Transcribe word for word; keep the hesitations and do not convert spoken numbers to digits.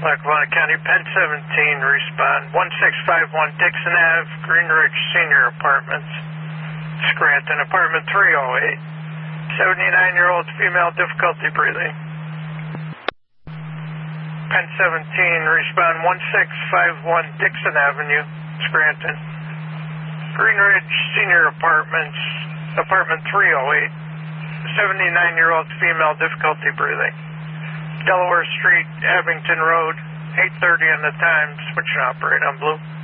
Lackawanna County, Penn seventeen, respond one six five one Dixon Ave, Green Ridge Senior Apartments, Scranton, apartment three oh eight. seventy-nine-year-old female, difficulty breathing. Penn seventeen, respond one six five one Dixon Avenue, Scranton, Green Ridge Senior Apartments, apartment three oh eight. seventy-nine-year-old female, difficulty breathing. Delaware Street, Abington Road, eight thirty on the time, switch and operate on blue.